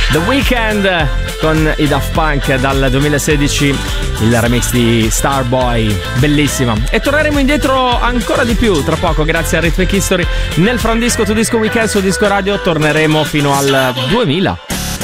The Weeknd con i Daft Punk dal 2016, il remix di Starboy, bellissima. E torneremo indietro ancora di più tra poco grazie a Rhythmic History nel From Disco to Disco Weekend su Disco Radio. Torneremo fino al 2000.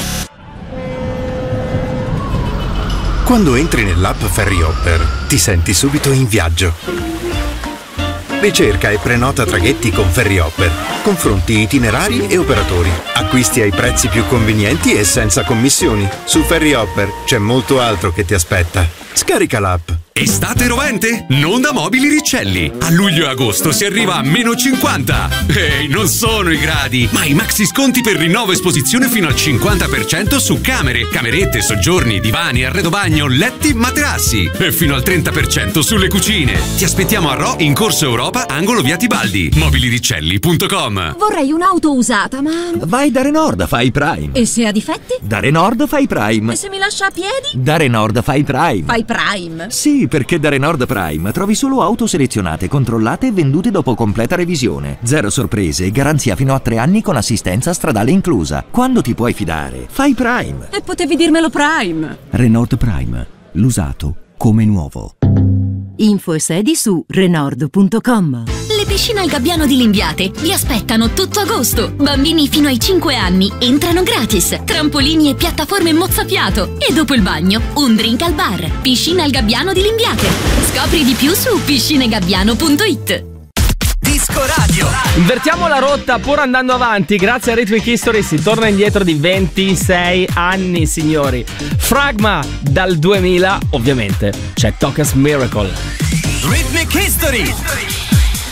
Quando entri nell'app Ferry Hopper ti senti subito in viaggio. Ricerca e prenota traghetti con Ferry Hopper. Confronti itinerari e operatori. Acquisti ai prezzi più convenienti e senza commissioni. Su Ferry Hopper c'è molto altro che ti aspetta. Scarica l'app. Estate rovente? Non da Mobili Riccelli. A luglio e agosto si arriva a -50. Ehi, non sono i gradi, ma i maxi sconti per rinnovo esposizione fino al 50% su camere, camerette, soggiorni, divani, arredo bagno, letti, materassi. E fino al 30% sulle cucine. Ti aspettiamo a Rho in Corso Europa, angolo via Tibaldi. Mobiliriccelli.com. Vorrei un'auto usata, ma... Vai da Renault, fai Prime. E se ha difetti? Da Renault fai Prime. E se mi lascia a piedi? Da Renault fai Prime. Fai Prime? Sì, perché da Renault Prime trovi solo auto selezionate, controllate e vendute dopo completa revisione. Zero sorprese e garanzia fino a 3 anni con assistenza stradale inclusa. Quando ti puoi fidare? Fai Prime. E potevi dirmelo Prime. Renault Prime. L'usato come nuovo. Info e sedi su Renault.com. Le piscine al Gabbiano di Limbiate vi aspettano tutto agosto. Bambini fino ai 5 anni entrano gratis. Trampolini e piattaforme mozzafiato. E dopo il bagno, un drink al bar. Piscina al Gabbiano di Limbiate. Scopri di più su piscinegabbiano.it. Disco Radio. Invertiamo la rotta pur andando avanti. Grazie a Rhythmic History si torna indietro di 26 anni, signori. Fragma dal 2000, ovviamente c'è Toca's Miracle. Rhythmic History.